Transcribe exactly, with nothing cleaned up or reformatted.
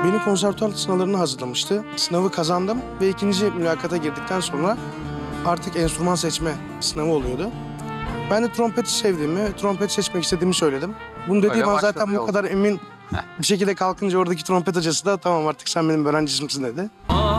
Beni konservatuar sınavlarına hazırlamıştı. Sınavı kazandım ve ikinci mülakata girdikten sonra artık enstrüman seçme sınavı oluyordu. Ben de trompeti sevdiğimi, trompet seçmek istediğimi söyledim. Bunu dediğim Öyle an başladı zaten bu yolculuk. kadar emin bir şekilde kalkınca oradaki trompet hocası da tamam artık sen benim öğrencimsin dedi.